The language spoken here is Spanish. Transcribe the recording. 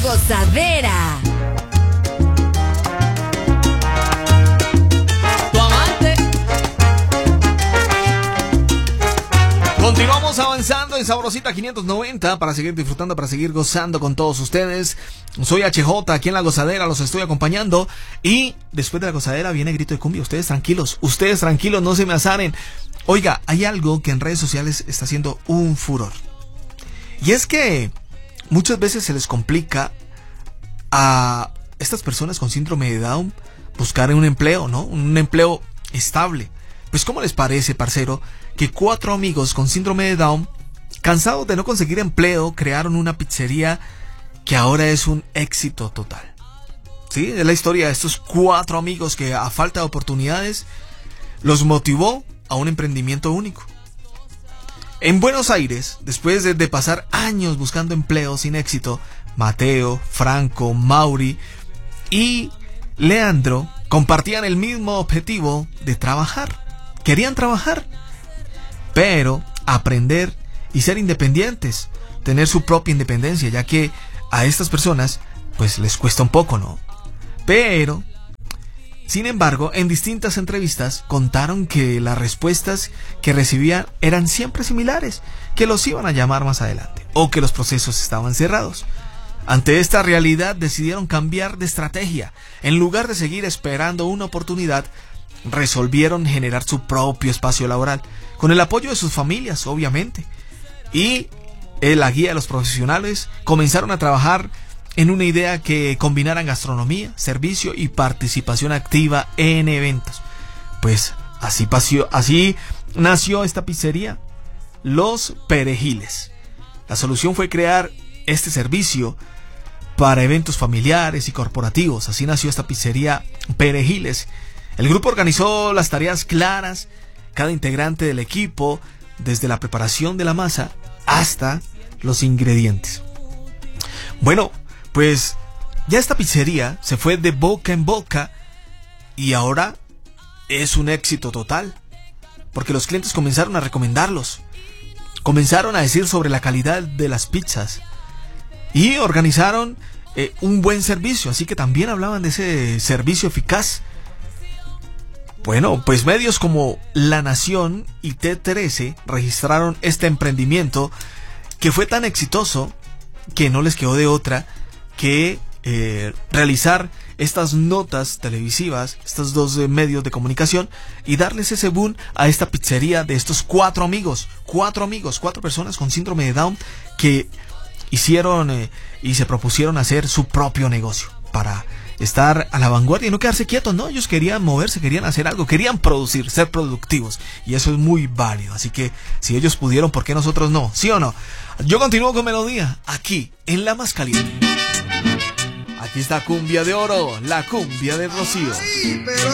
Gozadera. Continuamos avanzando en Sabrosita 590 para seguir disfrutando, para seguir gozando con todos ustedes. Soy HJ, aquí en La Gozadera, los estoy acompañando. Y después de La Gozadera viene Grito de Cumbia. Ustedes tranquilos, no se me azaren. Oiga, hay algo que en redes sociales está haciendo un furor. Y es que muchas veces se les complica a estas personas con síndrome de Down buscar un empleo, ¿no? Un empleo estable. Pues ¿cómo les parece, parcero, que 4 amigos con síndrome de Down, cansados de no conseguir empleo, crearon una pizzería que ahora es un éxito total? Sí, es la historia de estos 4 amigos que, a falta de oportunidades, los motivó a un emprendimiento único. En Buenos Aires, después de pasar años buscando empleo sin éxito, Mateo, Franco, Mauri y Leandro compartían el mismo objetivo de trabajar. Querían trabajar, pero aprender y ser independientes, tener su propia independencia, ya que a estas personas pues les cuesta un poco, ¿no? Pero, sin embargo, en distintas entrevistas contaron que las respuestas que recibían eran siempre similares, que los iban a llamar más adelante o que los procesos estaban cerrados. Ante esta realidad decidieron cambiar de estrategia. En lugar de seguir esperando una oportunidad, resolvieron generar su propio espacio laboral, con el apoyo de sus familias, obviamente. Y la guía de los profesionales comenzaron a trabajar en una idea que combinaran gastronomía, servicio y participación activa en eventos. Pues así nació esta pizzería, Los Perejiles. La solución fue crear este servicio para eventos familiares y corporativos. Así nació esta pizzería Perejiles. El grupo organizó las tareas claras, cada integrante del equipo, desde la preparación de la masa hasta los ingredientes. Bueno, pues ya esta pizzería se fue de boca en boca y ahora es un éxito total, porque los clientes comenzaron a recomendarlos, comenzaron a decir sobre la calidad de las pizzas y organizaron un buen servicio, así que también hablaban de ese servicio eficaz. Bueno, pues medios como La Nación y T13 registraron este emprendimiento que fue tan exitoso que no les quedó de otra que realizar estas notas televisivas, estos 2 medios de comunicación, y darles ese boom a esta pizzería de estos 4 personas con síndrome de Down que hicieron y se propusieron hacer su propio negocio para estar a la vanguardia y no quedarse quietos, ¿no? Ellos querían moverse, querían hacer algo, querían producir, ser productivos, y eso es muy válido. Así que si ellos pudieron, ¿por qué nosotros no? ¿Sí o no? Yo continúo con melodía aquí en La Más Caliente. Aquí está Cumbia de Oro, la cumbia de Rocío.